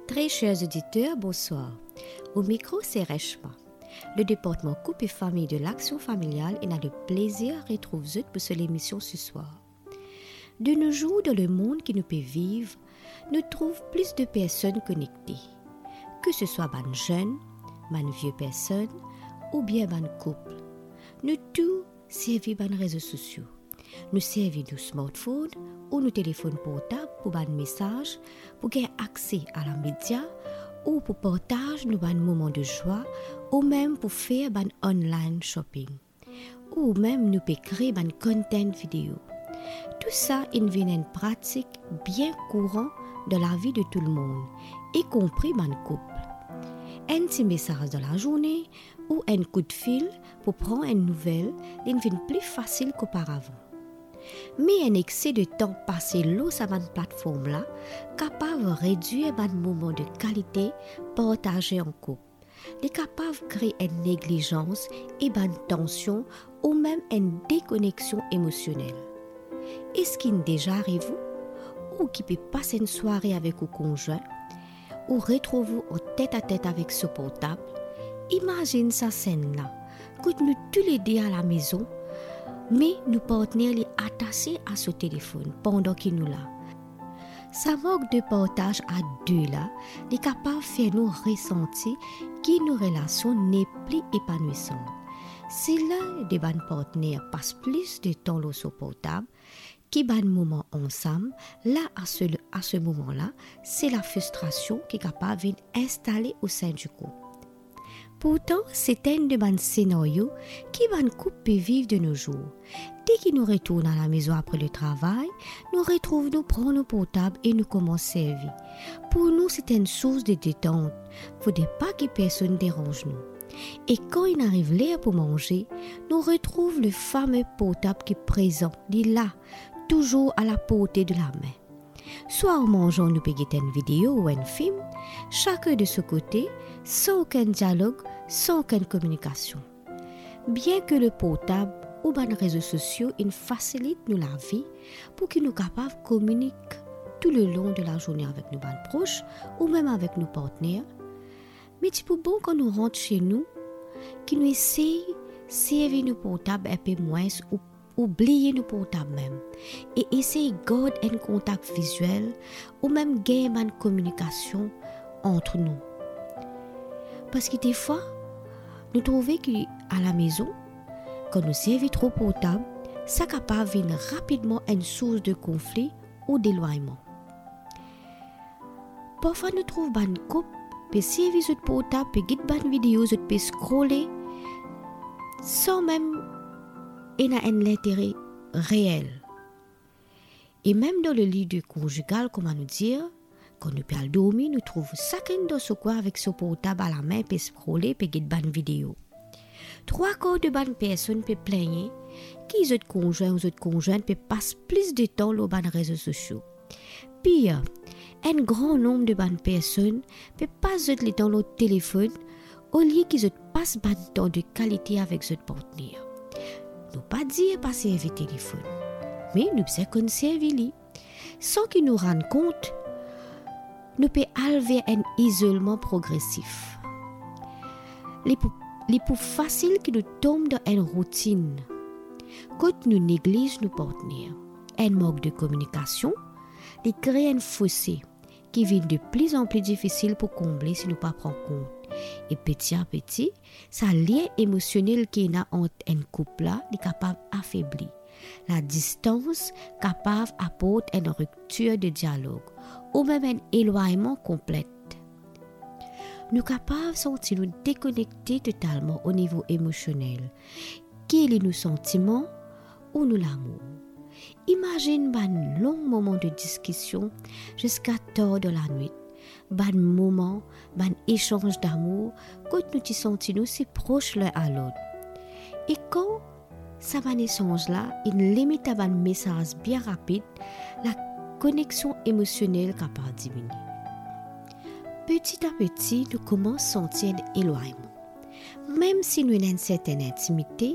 Très chers auditeurs, bonsoir. Au micro, c'est Reshma. Le département couple et famille de l'Action familiale et a le plaisir à retrouver pour cette émission ce soir. De nos jours, dans le monde qui nous peut vivre, nous trouvons plus de personnes connectées. Que ce soit ban jeunes, ban vieux personnes ou bien ban couple. Nous tous servons ban réseaux sociaux. Nous servons nos smartphones ou nos téléphones portables pour ban messages, pour gagner accès à la média ou pour partager nos ban moments de joie ou même pour faire ban online shopping. Ou même nous pouvons créer ban content vidéo. Tout ça est une pratique bien courante dans la vie de tout le monde, y compris ban couple. Un petit message dans la journée ou un coup de fil pour prendre une nouvelle devient plus facile qu'auparavant. Mais un excès de temps passé là sur cette plateforme-là capable de réduire un moment de qualité partagé en couple. Il est capable de créer une négligence et une tension ou même une déconnexion émotionnelle. Est-ce qu'il est déjà arrivé ou qui peut passer une soirée avec vos conjoint ou retrouver en tête-à-tête avec ce portable? Imagine sa scène-là, que nous tous les deux à la maison, mais nos partenaires les attachés à ce téléphone pendant qu'il nous là. Ça manque de partage à deux là, est capable de faire nous ressentir que nos relations n'est plus épanouissantes. Si l'un des bonnes partenaires passe plus de temps sur portable, qui ban moment ensemble, là à ce moment-là, c'est la frustration qui est capable d'installer au sein du couple. Pourtant, c'est un de bons scénarios qui ban couple peut vivre de nos jours. Dès qu'ils nous retournent à la maison après le travail, nous retrouvons, nous prenons nos portables et nous commençons à servir. Pour nous, c'est une source de détente. Il ne faudrait pas que personne dérange nous. Et quand il arrive l'heure pour manger, nous retrouvons le fameux portable qui est présent, il est là, toujours à la portée de la main. Soit en mangeant, nous pouvons guetter une vidéo ou un film, chacun de ce côté, sans aucun dialogue, sans aucune communication. Bien que le portable ou les réseaux sociaux facilitent nous la vie pour que nous capables de communiquer tout le long de la journée avec nos proches ou même avec nos partenaires. Mais c'est bon quand nous rentrons chez nous, que nous essayons de servir nos portables un peu moins ou oublier nos portables même et essayer de garder un contact visuel ou même gagner une communication entre nous. Parce que des fois, nous trouvons qu'à la maison, quand nous servons trop portable, ça capable de devenir rapidement une source de conflit ou d'éloignement. Parfois, nous trouvons que les couples peuvent servir sur portable, peuvent regarder des vidéos, peuvent scroller sans même avoir un intérêt réel. Et même dans le lit de conjugal, comment nous dire, quand nous pouvons dormir, nous trouvons chacun dans ce coin avec son portable à la main, peut scroller, peut regarder des vidéos. 3/4 de bonnes personnes peuvent plaindre qu'ils ont conjoints ou autres conjointes peuvent passer plus de temps sur les réseaux sociaux. Pire, un grand nombre de bonnes personnes peuvent passer le temps sur le téléphone au lieu qu'ils passent du temps de qualité avec leurs partenaires. Nous pas dire passer avec le téléphone, mais nous pouvons conserver sans qu'ils nous rendent compte. Nous pouvons aller vers un isolement progressif. Il est plus facile que nous tombions dans une routine. Quand nous négligeons nos partenaires, un manque de communication, il crée un fossé qui devient de plus en plus difficile pour combler si nous ne prenons pas compte. Et petit à petit, ça lien émotionnel qui est entre un couple là est capable d'affaiblir. La distance capable d'apporter une rupture de dialogue ou même un éloignement complet. Nous sommes capables de sentir nous déconnecter totalement au niveau émotionnel, qu'il est nos sentiments ou nous l'amour. Imagine un long moment de discussion jusqu'à tard de la nuit. Un moment, un échange d'amour, quand nous te sentons si proches l'un à l'autre. Et quand ça va échange-là, il limite à un message bien rapide, la connexion émotionnelle capable de diminuer. Petit à petit, nous commençons à sentir un éloignement. Même si nous avons une certaine intimité,